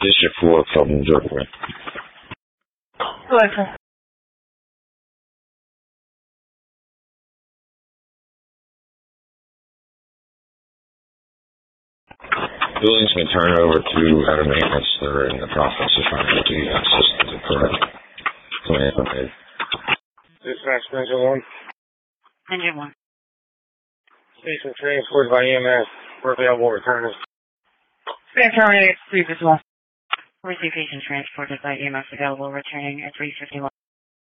District 4, Felton, Georgia. Alexa. Building's been turned over to out of maintenance. They're in the process of trying to get the systems correct. Okay. Dispatch Engine 1. Engine 1. Station transported by EMS. We're available returning. Span terminated 351. Receive patient transported by EMS available returning at 351.